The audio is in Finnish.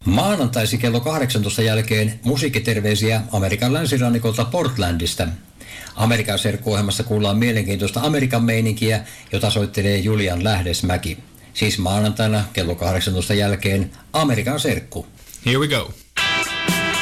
Maanantaisi kello 18 jälkeen musiikkiterveisiä Amerikan länsirannikolta Portlandista. Amerikan serkkuohjelmassa kuullaan mielenkiintoista Amerikan meininkiä, jota soittelee Julian Lähdesmäki. Siis maanantaina kello 18 jälkeen Amerikan serkku. Here we go.